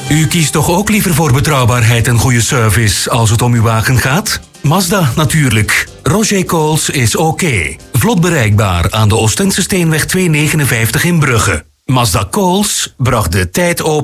U kiest toch ook liever voor betrouwbaarheid en goede service als het om uw wagen gaat? Mazda natuurlijk. Roger Coles is oké. Vlot bereikbaar aan de Oostende Steenweg 259 in Brugge. Mazda Coles bracht de tijd op